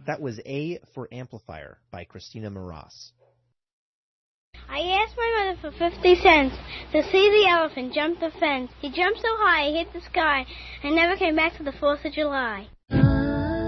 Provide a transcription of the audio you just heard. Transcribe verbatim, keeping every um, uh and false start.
That was A for Amplifier by Christina Moras. I asked my mother for fifty cents to see the elephant jump the fence. He jumped so high he hit the sky and never came back to the fourth of July.